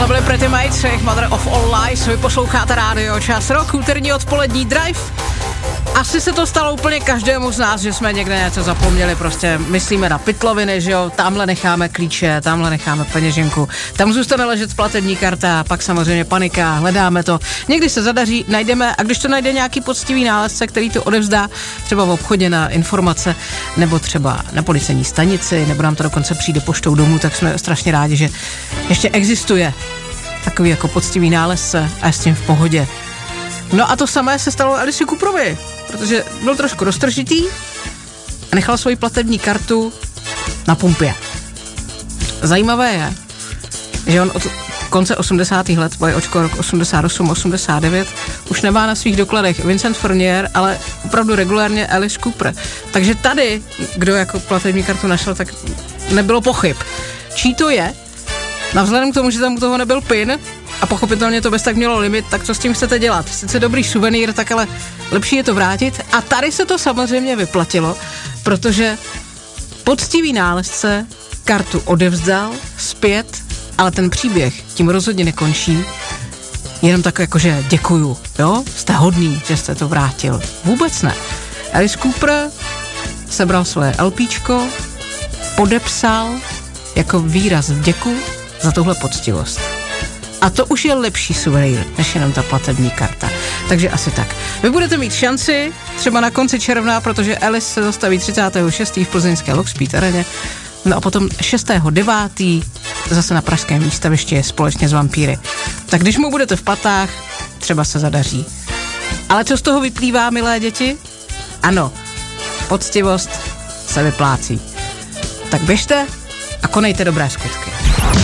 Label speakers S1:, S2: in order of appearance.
S1: Tohle byly Pretty Mates, jejich Mother of All Lies. Vy posloucháte rádio Čas Rock, úterní odpolední drive. Asi se to stalo úplně každému z nás, že jsme někde něco zapomněli, prostě myslíme na pytloviny, že jo, tamhle necháme klíče, tamhle necháme peněženku, tam zůstane ležet platební karta, pak samozřejmě panika, hledáme to, někdy se zadaří, najdeme, a když to najde nějaký poctivý nálezce, který to odevzdá třeba v obchodě na informace, nebo třeba na policejní stanici, nebo nám to dokonce přijde poštou domů, tak jsme strašně rádi, že ještě existuje takový jako poctivý nálezce a je s tím v pohodě. No a to samé se stalo Alici Cooperovi, protože byl trošku roztržitý a nechal svoji platební kartu na pumpě. Zajímavé je, že on od konce 80. let, moje očko rok 88, 89, už nemá na svých dokladech Vincent Fournier, ale opravdu regulárně Alice Cooper. Takže tady, kdo jako platební kartu našel, tak nebylo pochyb. Čí to je? Navzhledem k tomu, že tam u toho nebyl PIN a pochopitelně to bez tak mělo limit, tak co s tím chcete dělat? Sice dobrý suvenýr, tak ale lepší je to vrátit. A tady se to samozřejmě vyplatilo, protože poctivý nálezce kartu odevzdal zpět, ale ten příběh tím rozhodně nekončí. Jenom tak jakože děkuju, jo? Jste hodný, že jste to vrátil. Vůbec ne. Alice Cooper sebral svoje LPčko, podepsal jako výraz vděku za tuhle poctivost. A to už je lepší suvenýr, než jenom ta platební karta. Takže asi tak. Vy budete mít šanci třeba na konci června, protože Alice se zastaví 36. v plzeňské Lockspeed areně. No a potom 6.9. zase na pražském výstavišti společně s Vampíry. Tak když mu budete v patách, třeba se zadaří. Ale co z toho vyplývá, milé děti? Ano, poctivost se vyplácí. Tak běžte a konejte dobré skutky.